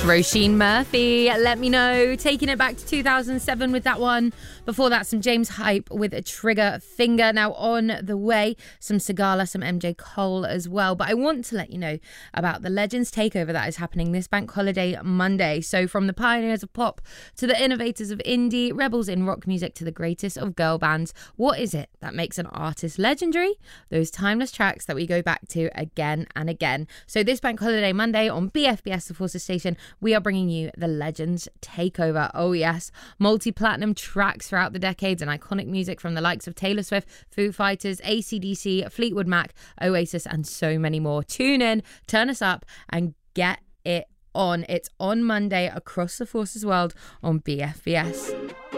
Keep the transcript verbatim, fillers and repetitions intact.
Roisin Murphy, Let Me Know, taking it back to two thousand seven with that one. Before that, some James Hype with a Trigger Finger. Now on the way, some Sigala, some M J Cole as well. But I want to let you know about the Legends Takeover that is happening this Bank Holiday Monday. So from the pioneers of pop to the innovators of indie, rebels in rock music to the greatest of girl bands, what is it that makes an artist legendary? Those timeless tracks that we go back to again and again. So this Bank Holiday Monday on B F B S, the Forces Station, we are bringing you the Legends Takeover. Oh yes, multi-platinum tracks throughout the decades and iconic music from the likes of Taylor Swift, Foo Fighters, A C D C, Fleetwood Mac, Oasis and so many more. Tune in, turn us up and get it on. It's on Monday across the Forces world on B F B S.